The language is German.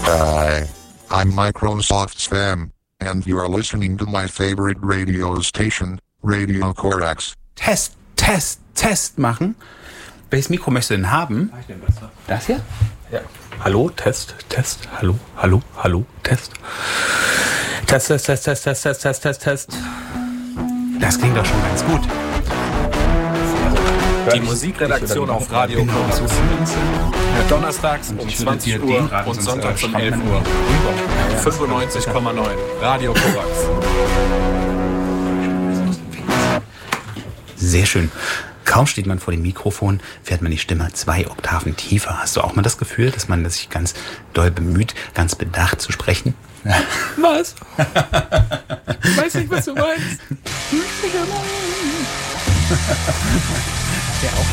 Hi, I'm Microsoft Spam, and you are listening to my favorite radio station, Radio Corax. Test machen. Welches Mikro möchtest du denn haben? Ich nehme das. Das hier? Ja. Hallo, Test, hallo, Test. Test. Das klingt doch schon ganz gut. Die Musikredaktion auf Radio Corax. Donnerstags um 20 Uhr und sonntags um 11 Uhr. 95,9 Radio Corax. Sehr schön. Kaum steht man vor dem Mikrofon, fährt man die Stimme 2 Oktaven tiefer. Hast du auch mal das Gefühl, dass man sich ganz doll bemüht, ganz bedacht zu sprechen? Was? Ich weiß nicht, was du meinst. Ja, auch